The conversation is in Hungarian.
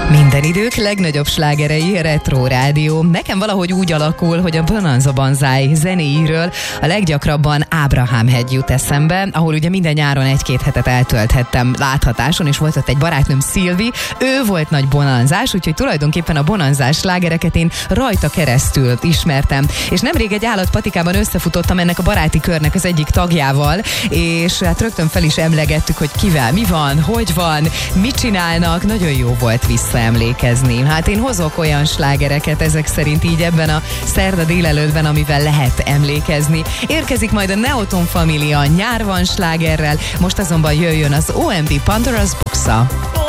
Minden idők legnagyobb slágerei, Retro Rádió. Nekem valahogy úgy alakul, hogy a Bonanza Banzai zenéiről a leggyakrabban Ábrahám-hegy jut eszembe, ahol ugye minden nyáron egy-két hetet eltölthettem láthatáson, és volt ott egy barátnőm, Szilvi, ő volt nagy bonanzás, úgyhogy tulajdonképpen a bonanzás slágereket én rajta keresztül ismertem. És nemrég egy állatpatikában összefutottam ennek a baráti körnek az egyik tagjával, és hát rögtön fel is emlegettük, hogy kivel mi van, hogy van, mit csinálnak, nagyon jó volt visszaemlékezni. Hát én hozok olyan slágereket ezek szerint így ebben a szerda délelőttben, amivel lehet emlékezni. Érkezik majd a Neoton Família nyár van slágerrel, most azonban jöjjön az OMD Pandora's Box-a.